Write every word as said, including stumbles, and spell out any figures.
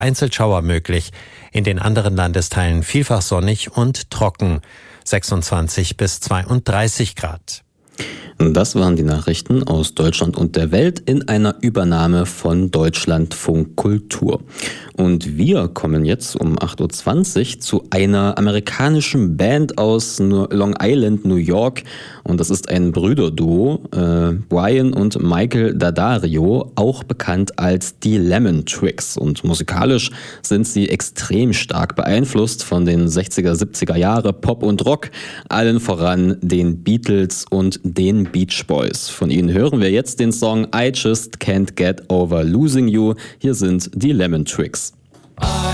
vereinzelt Schauer möglich. In den anderen Landesteilen vielfach sonnig und trocken. sechsundzwanzig bis zweiunddreißig Grad. Das waren die Nachrichten aus Deutschland und der Welt in einer Übernahme von Deutschlandfunk Kultur. Und wir kommen jetzt um acht Uhr zwanzig zu einer amerikanischen Band aus Long Island, New York. Und das ist ein Brüderduo, äh, Brian und Michael D'Addario, auch bekannt als die Lemon Twigs. Und musikalisch sind sie extrem stark beeinflusst von den sechziger, siebziger Jahre Pop und Rock, allen voran den Beatles und den Beach Boys. Von ihnen hören wir jetzt den Song I Just Can't Get Over Losing You. Hier sind die Lemon Twigs.